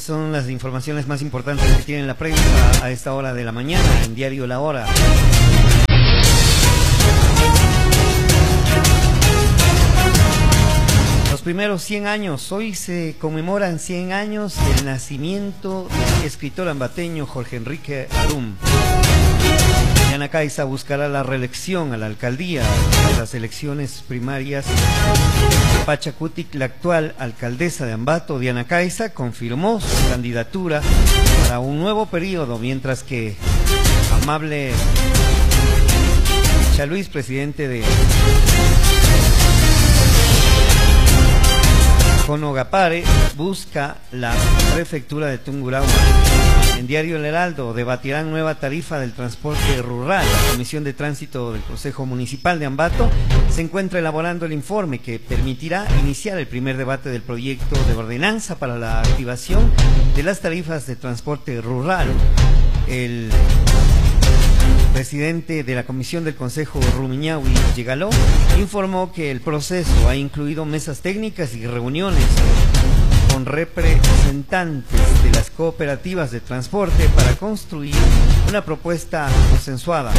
son las informaciones más importantes que tiene la prensa a esta hora de la mañana en Diario La Hora. Los primeros 100 años, hoy se conmemoran 100 años del nacimiento del escritor ambateño Jorge Enrique Alum. Diana Caiza buscará la reelección a la alcaldía de las elecciones primarias. Pachacutic, la actual alcaldesa de Ambato, Diana Caiza, confirmó su candidatura para un nuevo periodo, mientras que Amable Chaluis, presidente de Conogapare, busca la prefectura de Tungurahua. En Diario El Heraldo, debatirán nueva tarifa del transporte rural. La Comisión de Tránsito del Consejo Municipal de Ambato se encuentra elaborando el informe que permitirá iniciar el primer debate del proyecto de ordenanza para la activación de las tarifas de transporte rural. El presidente de la Comisión del Consejo, Rumiñahui Yegaló, informó que el proceso ha incluido mesas técnicas y reuniones con representantes de las cooperativas de transporte para construir una propuesta consensuada.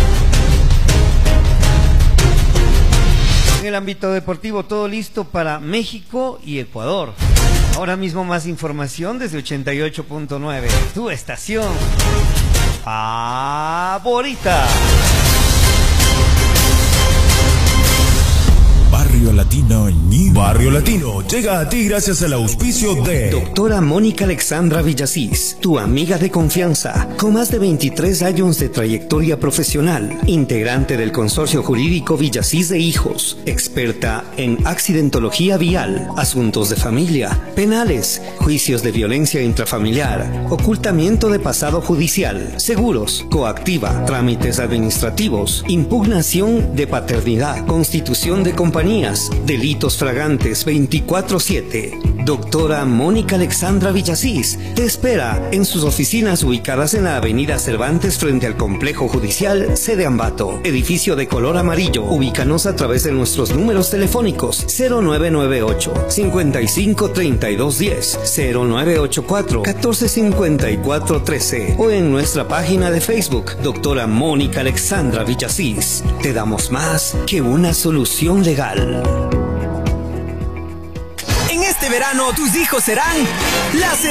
En el ámbito deportivo, todo listo para México y Ecuador. Ahora mismo más información desde 88.9, tu estación favorita. Barrio Latino llega a ti gracias al auspicio de Doctora Mónica Alexandra Villasís, tu amiga de confianza, con más de 23 años de trayectoria profesional, integrante del consorcio jurídico Villasís de Hijos, experta en accidentología vial, asuntos de familia, penales, juicios de violencia intrafamiliar, ocultamiento de pasado judicial, seguros, coactiva, trámites administrativos, impugnación de paternidad, constitución de compañías, delitos fragantes 24/7. Doctora Mónica Alexandra Villasís te espera en sus oficinas ubicadas en la avenida Cervantes frente al Complejo Judicial Sede Ambato, edificio de color amarillo. Ubícanos a través de nuestros números telefónicos 0998 55 32 10, 0984 14 54 13 o en nuestra página de Facebook Doctora Mónica Alexandra Villasís. Te damos más que una solución legal. En este verano tus hijos serán las